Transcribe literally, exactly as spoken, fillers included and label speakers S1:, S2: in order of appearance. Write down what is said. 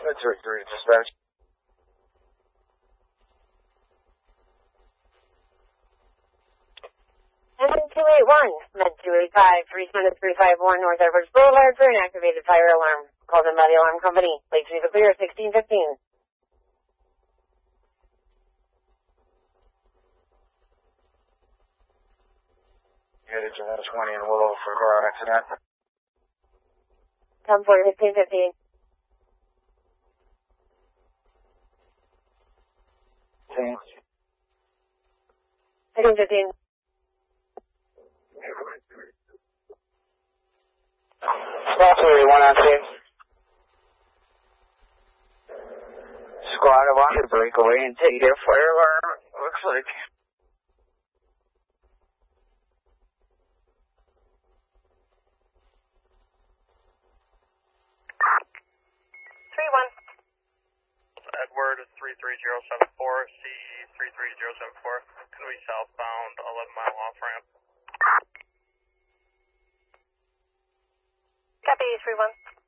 S1: three three dispatch.
S2: M two eight one, Med two eight five, respond to three five one North Edwards Boulevard for an activated fire alarm. Called in by the alarm company. Lake Street clear, sixteen fifteen.
S1: Headed to one twenty in Willow for car accident.
S2: ten four, sixteen fifteen. sixteen fifteen.
S1: Squad two eighty-one on scene. Squad, I want you to break away and take their fire alarm. Looks like.
S2: three one.
S3: Edward three three zero seven four, C three three zero seven four, can we southbound eleven mile off ramp?
S2: Copy, three one.